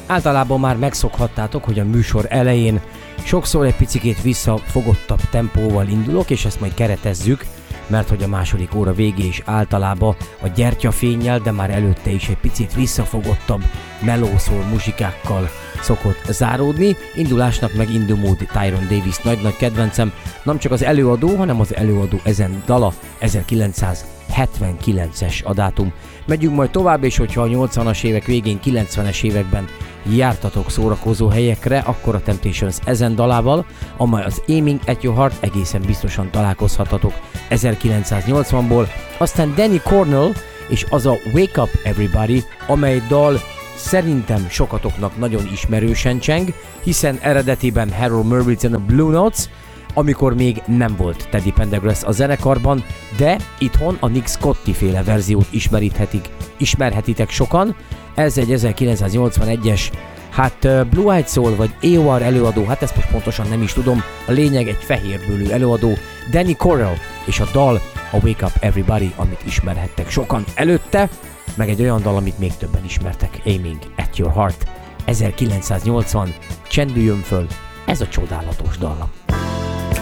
Általában már megszokhattátok, hogy a műsor elején sokszor egy picikét visszafogottabb tempóval indulok, és ezt majd keretezzük, mert hogy a második óra végé is általában a gyertyafénnyel, de már előtte is egy picit visszafogottabb melószól muzsikákkal szokott záródni. Indulásnak meg In The Mood, Tyrone Davis nagy kedvencem, nem csak az előadó, hanem az előadó ezen dala, 1979-es a dátum. Megyünk majd tovább, és hogyha a 80-as évek végén, 90-es években jártatok szórakozó helyekre, akkor a Temptations ezen dalával, amely az Aiming at Your Heart, egészen biztosan találkozhatatok 1980-ból, aztán Danny Cornell és az a Wake Up Everybody, amely dal szerintem sokatoknak nagyon ismerősen cseng, hiszen eredetiben Harold Mervitz and the Blue Notes, amikor még nem volt Teddy Pendergrass a zenekarban, de itthon a Nick Scotti féle verziót ismerhetitek sokan. Ez egy 1981-es, Blue Eyed Soul vagy AOR előadó, ezt most pontosan nem is tudom, a lényeg egy fehérbőlű előadó, Danny Cornell, és a dal a Wake Up Everybody, amit ismerhettek sokan előtte, meg egy olyan dal, amit még többen ismertek, Aiming at Your Heart, 1980, csendüljön föl, ez a csodálatos dal.